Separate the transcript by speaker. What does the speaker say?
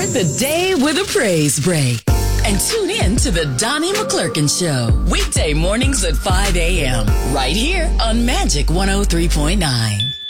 Speaker 1: Start the day with a praise break. And tune in to the Donnie McClurkin Show. Weekday mornings at 5 a.m. Right here on Magic 103.9.